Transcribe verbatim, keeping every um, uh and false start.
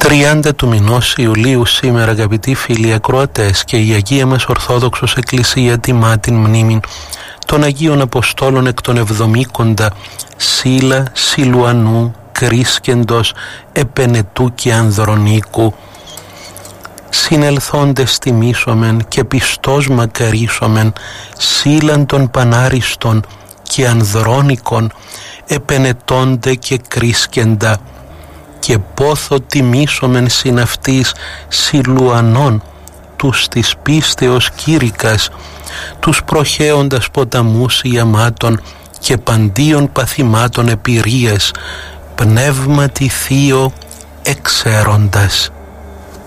τριάντα του μηνός Ιουλίου σήμερα, αγαπητοί φίλοι ακροατές, και η Αγία μας Ορθόδοξος Εκκλησία τιμά την μνήμη των Αγίων Αποστόλων εκ των Εβδομήκοντα Σίλα, Σιλουανού, Κρίσκεντος, Επενετού και Ανδρονίκου. Συνελθόντες τιμήσομεν και πιστός μακαρίσομεν Σίλαν των Πανάριστων και Ανδρώνικων, Επενετώνται και Κρίσκεντα, και πόθο τιμήσομεν συναυτής Σιλουανών, τους της πίστεως Κήρυκας, τους προχέοντας ποταμούς ιαμάτων και παντίων παθημάτων επηρείας, πνεύματι θείο εξέροντας.